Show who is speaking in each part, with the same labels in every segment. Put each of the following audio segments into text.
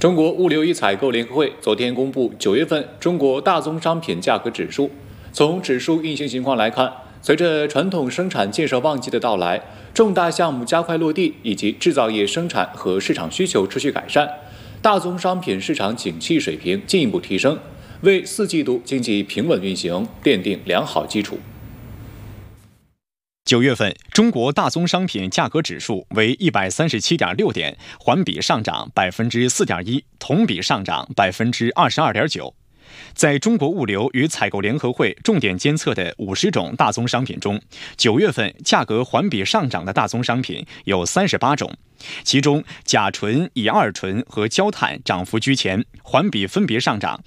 Speaker 1: 中国物流与采购联合会昨天公布9月份中国大宗商品价格指数。从指数运行情况来看，随着传统生产建设旺季的到来，重大项目加快落地，以及制造业生产和市场需求持续改善，大宗商品市场景气水平进一步提升，为4季度经济平稳运行奠定良好基础。
Speaker 2: 9月份，中国大宗商品价格指数为137.6点，环比上涨4.1%，同比上涨22.9%。在中国物流与采购联合会重点监测的50种大宗商品中，9月份价格环比上涨的大宗商品有38种，其中甲醇、乙二醇和焦炭涨幅居前，环比分别上涨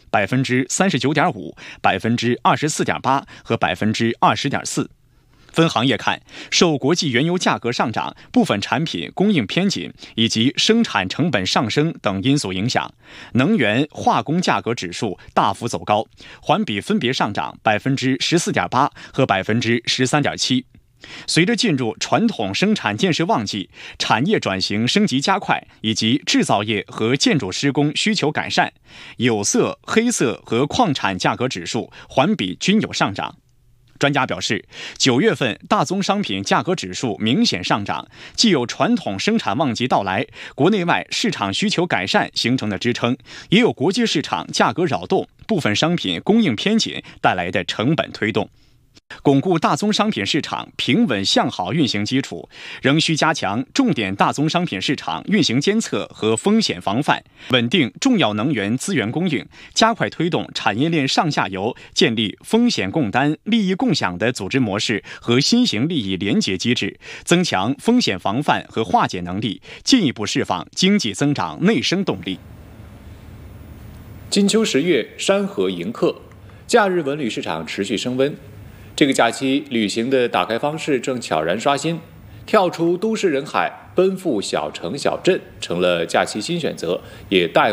Speaker 2: 39.5%、24.8%和20.4%。分行业看，受国际原油价格上涨、部分产品供应偏紧以及生产成本上升等因素影响，能源化工价格指数大幅走高，环比分别上涨14.8%和13.7%。随着进入传统生产建设旺季，产业转型升级加快，以及制造业和建筑施工需求改善，有色、黑色和矿产价格指数环比均有上涨。专家表示，9月份大宗商品价格指数明显上涨，既有传统生产旺季到来、国内外市场需求改善形成的支撑，也有国际市场价格扰动、部分商品供应偏紧带来的成本推动。巩固大宗商品市场平稳向好运行基础，仍需加强重点大宗商品市场运行监测和风险防范，稳定重要能源资源供应，加快推动产业链上下游建立风险共担、利益共享的组织模式和新型利益联结机制，增强风险防范和化解能力，进一步释放经济增长内生动力。
Speaker 1: 金秋10月，山河迎客，假日文旅市场持续升温。这个假期，旅行的打开方式正悄然刷新，跳出都市人海，奔赴小城小镇成了假期新选择，也带